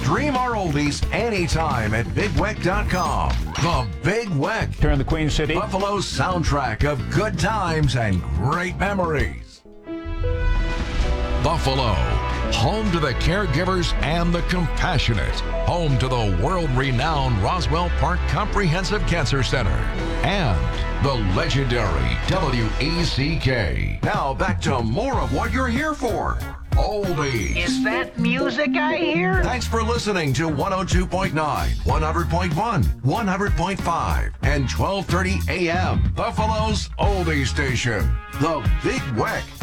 Stream our oldies anytime at BigWeck.com. The Big Weck, Here in the Queen City. Buffalo's soundtrack of good times and great memories. Buffalo, home to the caregivers and the compassionate. Home to the world-renowned Roswell Park Comprehensive Cancer Center. And the legendary WECK. Now back to more of what you're here for. Oldies. Is that music I hear? Thanks for listening to 102.9, 100.1, 100.5, and 1230 AM. Buffalo's Oldie Station. The Big Weck.